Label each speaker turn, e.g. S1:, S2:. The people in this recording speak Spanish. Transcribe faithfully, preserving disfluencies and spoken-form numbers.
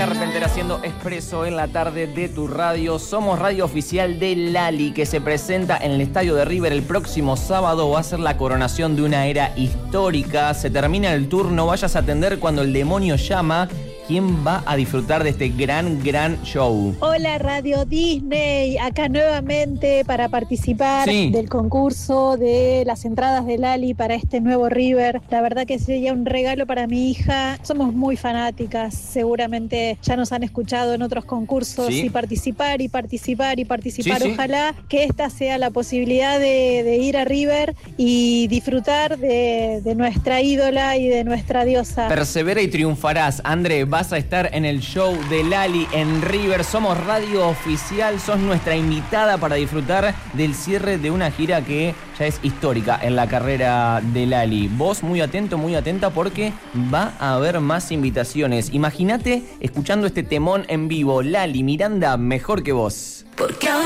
S1: Carpenter haciendo Expreso en la tarde de tu radio. Somos radio oficial de Lali, que se presenta en el estadio de River el próximo sábado. Va a ser la coronación de una era histórica. Se termina el tour, no vayas a atender cuando el demonio llama. ¿Quién va a disfrutar de este gran, gran show?
S2: Hola Radio Disney, acá nuevamente para participar
S1: sí.
S2: del concurso de las entradas de Lali para este nuevo River. La verdad que sería un regalo para mi hija. Somos muy fanáticas, seguramente ya nos han escuchado en otros concursos
S1: sí.
S2: y participar y participar y participar.
S1: Sí, sí.
S2: Ojalá que esta sea la posibilidad de, de ir a River y disfrutar de, de nuestra ídola y de nuestra diosa.
S1: Persevera y triunfarás, André. Vas a estar en el show de Lali en River. Somos radio oficial, sos nuestra invitada para disfrutar del cierre de una gira que ya es histórica en la carrera de Lali. Vos muy atento, muy atenta, porque va a haber más invitaciones. Imagínate escuchando este temón en vivo. Lali, Miranda, mejor que vos. Porque